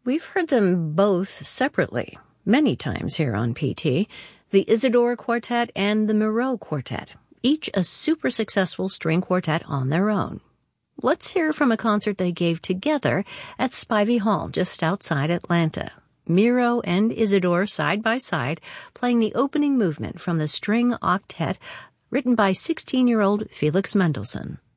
We've heard them both separately many times here on PT, the Isidore Quartet and the Moreau Quartet, each a super successful string quartet on their own. Let's hear from a concert they gave together at Spivey Hall just outside Atlanta. Miro and Isidore side by side playing the opening movement from the string octet written by 16-year-old Felix Mendelssohn.